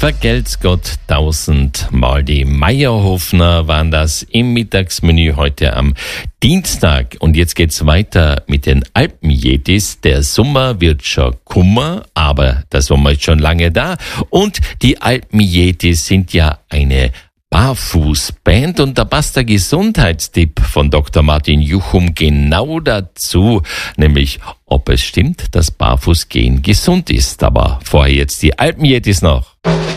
Vergelt's Gott tausendmal. Die Meierhofner waren das im Mittagsmenü heute am Dienstag. Und jetzt geht's weiter mit den Alpenjetis. Der Sommer wird schon Kummer, aber der Sommer ist schon lange da. Und die Alpenjetis sind ja eine Barfußband, und da passt der Gesundheitstipp von Dr. Martin Juchum genau dazu, nämlich ob es stimmt, dass Barfußgehen gesund ist. Aber vorher jetzt die Alpenjetis noch.